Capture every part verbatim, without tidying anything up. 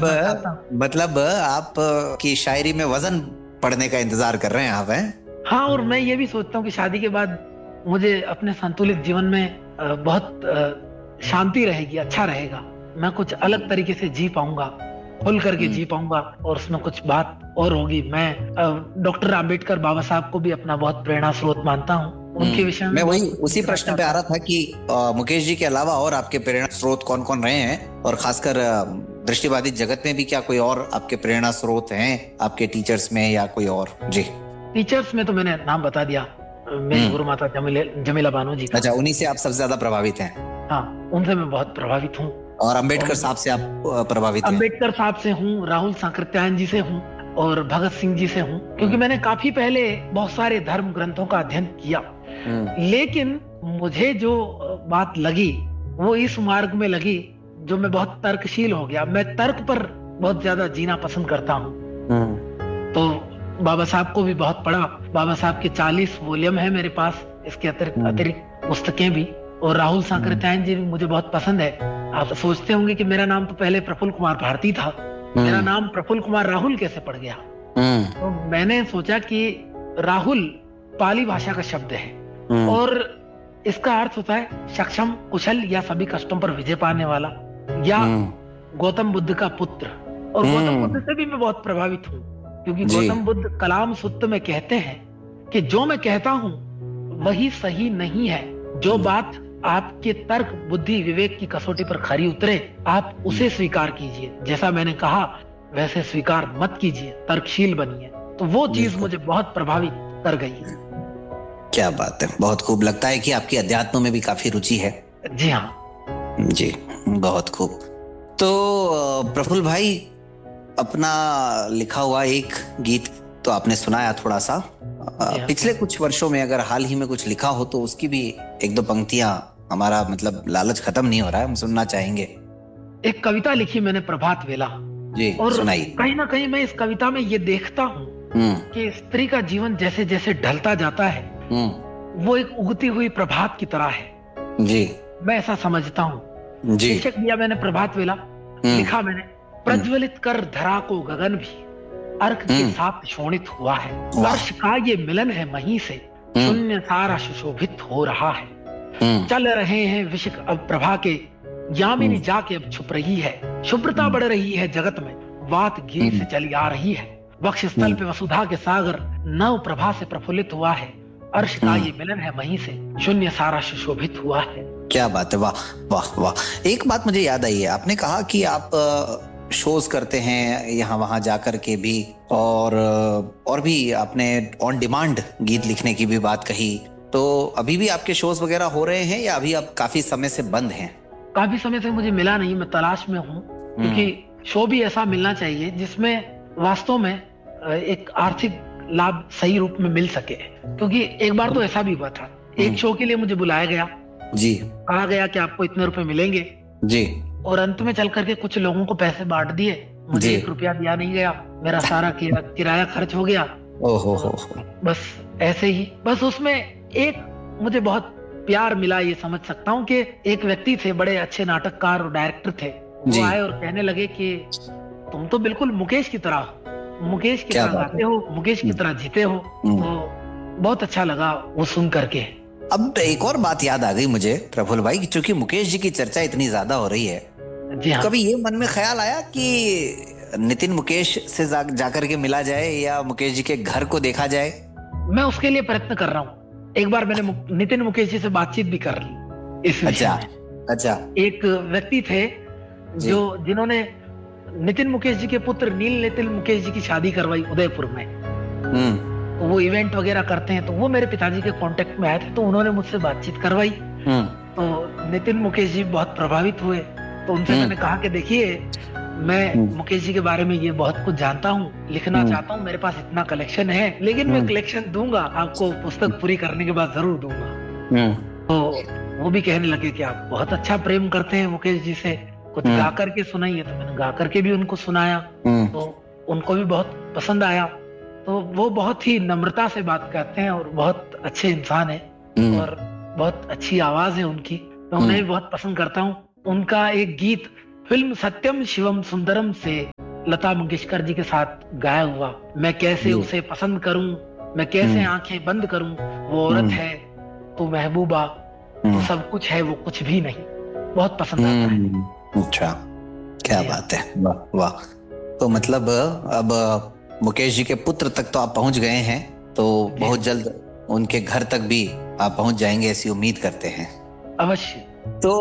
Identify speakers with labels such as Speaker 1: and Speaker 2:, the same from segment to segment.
Speaker 1: मतलब मतलब आप की शायरी में वजन पड़ने का इंतजार कर रहे हैं आप, हैं?
Speaker 2: हाँ, और मैं ये भी सोचता हूँ कि शादी के बाद मुझे अपने संतुलित जीवन में बहुत शांति रहेगी, अच्छा रहेगा। मैं कुछ अलग तरीके से जी पाऊंगा, खुल करके जी पाऊंगा, और उसमें कुछ बात और होगी। मैं डॉक्टर आम्बेडकर बाबा साहब को भी अपना बहुत प्रेरणा स्रोत मानता हूँ। उनके विषय में
Speaker 1: मैं वही
Speaker 2: बहुत
Speaker 1: उसी प्रश्न पे आ रहा था कि आ, मुकेश जी के अलावा और आपके प्रेरणा स्रोत कौन कौन रहे हैं, और खासकर दृष्टिबाधित जगत में भी क्या कोई और आपके प्रेरणा स्रोत हैं आपके टीचर्स में या कोई और? जी,
Speaker 2: टीचर्स में तो मैंने नाम बता दिया, मेरी गुरु माता जमीला जमीला बानो जी का।
Speaker 1: अच्छा, उन्हीं से आप सबसे ज्यादा प्रभावित हैं?
Speaker 2: हाँ, उनसे मैं बहुत प्रभावित हूँ।
Speaker 1: और अंबेडकर साहब से आप प्रभावित हैं?
Speaker 2: अंबेडकर साहब से हूँ, राहुल सांकृत्यायन जी से हूँ, और भगत सिंह जी से हूँ, क्योंकि मैंने काफी पहले बहुत सारे धर्म ग्रंथों का अध्ययन किया। लेकिन मुझे जो बात लगी वो इस मार्ग में लगी जो मैं बहुत तर्कशील हो गया। मैं तर्क पर बहुत ज्यादा जीना पसंद करता हूँ। तो बाबा साहब को भी बहुत पढ़ा। बाबा साहब के चालीस वॉल्यूम है मेरे पास, इसके अतिरिक्त अतिरिक्त पुस्तकें भी। और राहुल सांकृत्यायन जी भी मुझे बहुत पसंद है। आप सोचते होंगे कि मेरा नाम तो पहले प्रफुल्ल कुमार भारती था, मेरा नाम प्रफुल्ल कुमार राहुल कैसे पड़ गया? तो मैंने सोचा कि राहुल पाली भाषा का शब्द है, और इसका अर्थ होता है सक्षम, कुशल या सभी कष्टों पर विजय पाने वाला, या गौतम बुद्ध का पुत्र। और गौतम बुद्ध से भी मैं बहुत प्रभावित हूँ, क्योंकि गौतम बुद्ध कलाम सूत्र में कहते हैं कि जो मैं कहता हूँ वही सही नहीं है। जो बात आपके तर्क, बुद्धि, विवेक की कसौटी पर खरी उतरे, आप उसे स्वीकार कीजिए। जैसा मैंने कहा वैसे स्वीकार मत कीजिए, तर्कशील बनिए। तो वो चीज मुझे बहुत प्रभावित कर गई।
Speaker 1: क्या बात है, बहुत खूब। लगता है कि आपकी अध्यात्म में भी काफी रुचि है।
Speaker 2: जी हाँ
Speaker 1: जी, बहुत खूब। तो प्रफुल्ल भाई, अपना लिखा हुआ एक गीत तो आपने सुनाया थोड़ा सा। पिछले कुछ वर्षों में अगर हाल ही में कुछ लिखा हो तो उसकी भी एक दो पंक्तियां, हमारा मतलब लालच खत्म नहीं हो रहा है, हम सुनना चाहेंगे।
Speaker 2: एक कविता लिखी मैंने, प्रभात वेला।
Speaker 1: जी,
Speaker 2: और
Speaker 1: सुनाइए।
Speaker 2: कहीं ना कहीं मैं इस कविता में ये देखता हूँ कि स्त्री का जीवन जैसे जैसे ढलता जाता है वो एक उगती हुई प्रभात की तरह है। जी, मैं ऐसा समझता हूँ। शीर्षक दिया मैंने प्रभात वेला। लिखा मैंने, प्रज्वलित कर धरा को गगन भी, अर्क के साथ शोणित हुआ है। वर्ष का ये मिलन है मही से, शून्य सारा सुशोभित हो रहा है। चल रहे हैं विश्व अब प्रभा के, यामिनी जाके अब छुप रही है। शुभ्रता बढ़ रही है जगत में, वात गिरी से चली आ रही है। वक्ष स्थल पे वसुधा के सागर नव प्रभा से प्रफुल्लित हुआ है। अर्श का ये मिलन है वहीं से, शून्य सारा सुशोभित हुआ है। क्या बात है, वाह वाह वाह। एक बात मुझे याद आई है, आपने कहा कि आप शोज करते हैं यहाँ वहां जाकर के भी, और और भी आपने ऑन डिमांड गीत लिखने की भी बात कही। तो अभी भी आपके शोज वगैरह हो रहे हैं या अभी आप काफी समय से बंद हैं? काफी समय से मुझे मिला नहीं, मैं तलाश में हूँ, क्योंकि शो भी ऐसा मिलना चाहिए जिसमें वास्तव में एक आर्थिक लाभ सही रूप में मिल सके। क्योंकि एक बार तो ऐसा भी हुआ था, एक शो के लिए मुझे बुलाया गया जी, कहा गया कि आपको इतने रुपए मिलेंगे जी, और अंत में चल करके कुछ लोगों को पैसे बांट दिए, मुझे एक रुपया दिया नहीं गया, मेरा सारा किराया खर्च हो गया। ओहो हो, बस ऐसे ही, बस उसमें एक मुझे बहुत प्यार मिला, ये समझ सकता हूँ कि एक व्यक्ति थे, बड़े अच्छे नाटककार और डायरेक्टर थे, वो आए और कहने लगे कि तुम तो बिल्कुल मुकेश की तरह हो, मुकेश की तरह गाते हो, मुकेश की तरह जीते हो। तो बहुत अच्छा लगा वो सुन करके। अब एक और बात याद आ गई मुझे प्रफुल्ल भाई, क्योंकि मुकेश जी की चर्चा इतनी ज्यादा हो रही है, जी हाँ, कभी ये मन में ख्याल आया कि नितिन मुकेश से जा, जाकर के मिला जाए या मुकेश जी के घर को देखा जाए? मैं उसके लिए प्रयत्न कर रहा हूँ। एक बार मैंने नितिन मुकेश जी से बातचीत भी कर ली इस विषय में। अच्छा, एक व्यक्ति थे जो जिन्होंने नितिन मुकेश जी के पुत्र नील नितिन मुकेश जी की शादी करवाई उदयपुर में। तो वो इवेंट वगैरह करते हैं, तो वो मेरे पिताजी के कांटेक्ट में आए थे, तो उन्होंने मुझसे बातचीत करवाई। तो नितिन मुकेश जी बहुत प्रभावित हुए। तो उनसे मैंने कहा कि देखिए, मैं मुकेश जी के बारे में ये बहुत कुछ जानता हूँ, लिखना चाहता हूँ, मेरे पास इतना कलेक्शन है, लेकिन मैं कलेक्शन दूंगा आपको, पुस्तक पूरी करने के बाद जरूर दूंगा। तो वो भी कहने लगे कि आप बहुत अच्छा प्रेम करते हैं मुकेश जी से, कुछ गा करके सुनाइए। तो मैंने गा करके भी उनको सुनाया, तो उनको भी बहुत पसंद आया। तो वो बहुत ही नम्रता से बात करते हैं और बहुत अच्छे इंसान हैं, और बहुत अच्छी आवाज है उनकी, मैं उन्हें भी बहुत पसंद करता हूँ। उनका एक गीत फिल्म सत्यम शिवम सुंदरम से लता मंगेशकर जी के साथ गाया हुआ मैं कैसे उसे पसंद करूं, मैं कैसे आंखें बंद करूं, वो औरत है तो महबूबा, तो सब कुछ है वो कुछ भी नहीं, बहुत पसंद आता है।
Speaker 1: अच्छा, क्या बात है, वाह वाह। तो मतलब अब मुकेश जी के पुत्र तक तो आप पहुंच गए हैं, तो बहुत जल्द उनके घर तक भी आप पहुंच जाएंगे ऐसी उम्मीद करते हैं।
Speaker 2: अवश्य।
Speaker 1: तो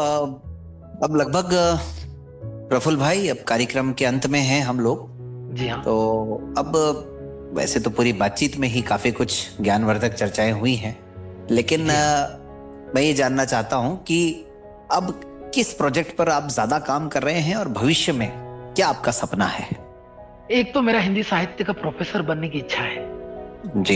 Speaker 1: अब लगभग प्रफुल्ल भाई अब कार्यक्रम के अंत में हैं हम लोग।
Speaker 2: जी हाँ।
Speaker 1: तो अब वैसे तो पूरी बातचीत में ही काफी कुछ ज्ञानवर्धक चर्चाएं हुई हैं, लेकिन मैं ये जानना चाहता हूं कि अब किस प्रोजेक्ट पर आप ज्यादा काम कर रहे हैं और भविष्य में क्या आपका सपना है?
Speaker 2: एक तो मेरा हिंदी साहित्य का प्रोफेसर बनने की इच्छा है
Speaker 1: जी,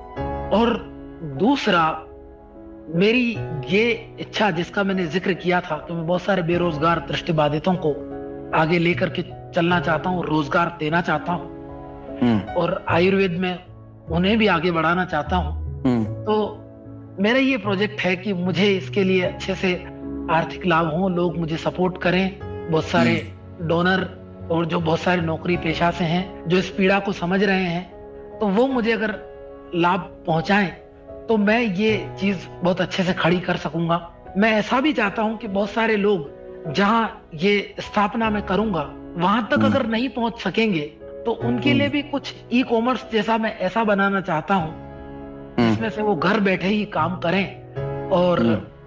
Speaker 2: और दूसरा मेरी ये इच्छा जिसका मैंने जिक्र किया था कि मैं बहुत सारे बेरोजगार दृष्टिबाधितों को आगे लेकर के चलना चाहता हूँ, रोजगार देना चाहता हूँ और आयुर्वेद में उन्हें भी आगे बढ़ाना चाहता हूँ। तो मेरा ये प्रोजेक्ट है कि मुझे इसके लिए अच्छे से आर्थिक लाभ हो, लोग मुझे सपोर्ट करें, बहुत सारे डोनर और जो बहुत सारे नौकरी पेशा से हैं जो इस पीड़ा को समझ रहे हैं, तो वो मुझे अगर लाभ पहुंचाएं तो मैं ये चीज बहुत अच्छे से खड़ी कर सकूंगा। मैं ऐसा भी चाहता हूं कि बहुत सारे लोग जहां ये स्थापना मैं करूंगा वहां तक अगर नहीं पहुंच सकेंगे तो उनके लिए भी कुछ ई कॉमर्स जैसा मैं ऐसा बनाना चाहता हूं जिसमें से वो घर बैठे ही काम करें और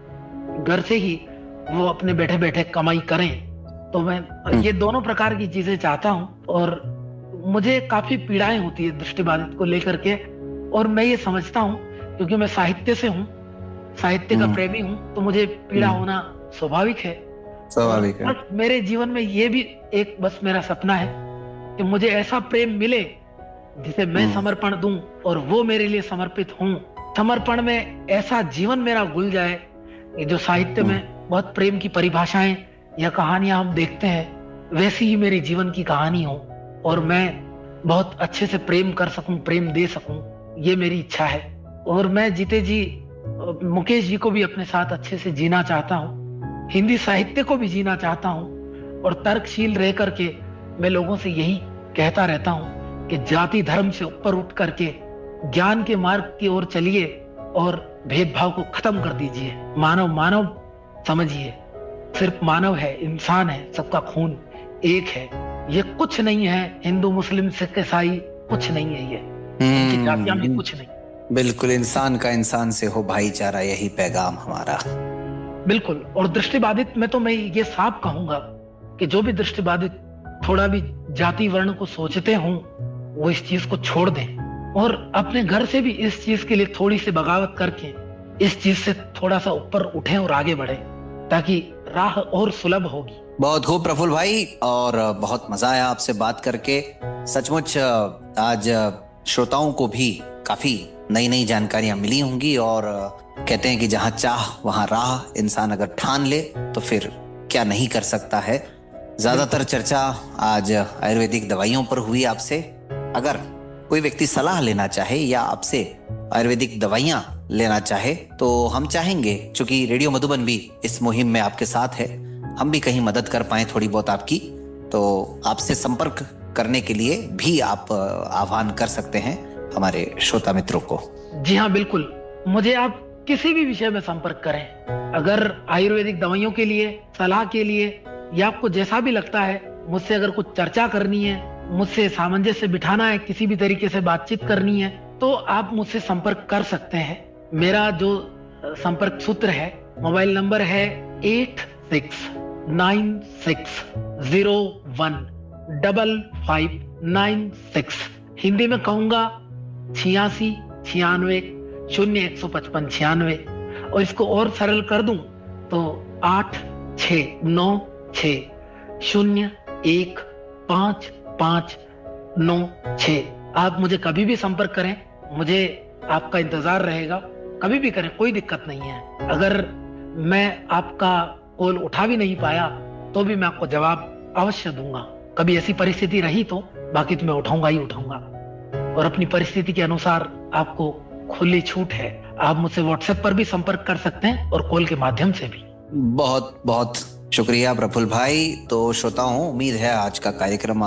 Speaker 2: घर से ही वो अपने बैठे बैठे कमाई करें। तो मैं ये दोनों प्रकार की चीजें चाहता हूं और मुझे काफी पीड़ाएं होती है दृष्टिबाधित को लेकर के, और मैं ये समझता हूं क्योंकि मैं साहित्य से हूँ, साहित्य का प्रेमी हूँ, तो मुझे पीड़ा होना स्वाभाविक है।
Speaker 1: स्वाभाविक है।
Speaker 2: मेरे जीवन में ये भी एक बस मेरा सपना है कि मुझे ऐसा प्रेम मिले जिसे मैं समर्पण दूं और वो मेरे लिए समर्पित हूं। समर्पण में ऐसा जीवन मेरा गुल जाए कि जो साहित्य में बहुत प्रेम की परिभाषाएं या कहानियां हम देखते हैं वैसी ही मेरे जीवन की कहानी हो और मैं बहुत अच्छे से प्रेम कर सकूं, प्रेम दे सकूं, ये मेरी इच्छा है। और मैं जीते जी मुकेश जी को भी अपने साथ अच्छे से जीना चाहता हूँ, हिंदी साहित्य को भी जीना चाहता हूँ और तर्कशील रह करके मैं लोगों से यही कहता रहता हूँ कि जाति धर्म से ऊपर उठ करके ज्ञान के मार्ग की ओर चलिए और भेदभाव को खत्म कर दीजिए। मानव मानव समझिए, सिर्फ मानव है, इंसान है, सबका खून एक है, ये कुछ नहीं है हिंदू मुस्लिम सिख ईसाई, कुछ नहीं है ये, इनकी जातियां भी कुछ नहीं।
Speaker 1: बिल्कुल, इंसान का इंसान से हो भाईचारा, यही पैगाम हमारा।
Speaker 2: बिल्कुल। और दृष्टिबाधित में तो मैं ये साफ कहूंगा कि जो भी दृष्टिबाधित थोड़ा भी जाति वर्ण को सोचते हों वो इस चीज को छोड़ दें और अपने घर से भी इस चीज के लिए थोड़ी सी बगावत करके इस चीज से थोड़ा सा ऊपर उठें और आगे बढ़े ताकि राह और सुलभ होगी।
Speaker 1: बहुत खूब प्रफुल्ल भाई, और बहुत मजा आया आपसे बात करके। सचमुच आज श्रोताओं को भी काफी नई नई जानकारियां मिली होंगी और कहते हैं कि जहां चाह वहां राह, इंसान अगर ठान ले तो फिर क्या नहीं कर सकता है। ज्यादातर चर्चा आज आयुर्वेदिक दवाइयों पर हुई आपसे। अगर कोई व्यक्ति सलाह लेना चाहे या आपसे आयुर्वेदिक दवाइयां लेना चाहे तो हम चाहेंगे, चूंकि रेडियो मधुबन भी इस मुहिम में आपके साथ है, हम भी कहीं मदद कर पाए थोड़ी बहुत आपकी, तो आपसे संपर्क करने के लिए भी आप आह्वान कर सकते हैं हमारे श्रोता मित्रों को।
Speaker 2: जी हाँ, बिल्कुल, मुझे आप किसी भी विषय में संपर्क करें। अगर आयुर्वेदिक दवाइयों के लिए, सलाह के लिए या आपको जैसा भी लगता है, मुझसे अगर कुछ चर्चा करनी है, मुझसे सामंजस्य बिठाना है, किसी भी तरीके से बातचीत करनी है, तो आप मुझसे संपर्क कर सकते हैं। मेरा जो संपर्क सूत्र है, मोबाइल नंबर है eight six nine six zero one double five nine six. Hindi में कहूंगा छियासी छियानवे शून्य एक सौ पचपन छियानवे, और इसको और सरल कर दूं तो आठ छ नौ छ शून्य एक पांच पांच नौ छ। आप मुझे कभी भी संपर्क करें, मुझे आपका इंतजार रहेगा, कभी भी करें, कोई दिक्कत नहीं है। अगर मैं आपका कॉल उठा भी नहीं पाया तो भी मैं आपको जवाब अवश्य दूंगा। कभी ऐसी परिस्थिति रही तो, बाकी तो मैं उठाऊंगा ही उठाऊंगा, और अपनी परिस्थिति के अनुसार आपको खुली छूट है। आप मुझसे व्हाट्सएप पर भी संपर्क कर सकते हैं और कॉल के माध्यम से भी।
Speaker 1: बहुत बहुत शुक्रिया प्रफुल्ल भाई। तो श्रोताओं, उम्मीद है आज का कार्यक्रम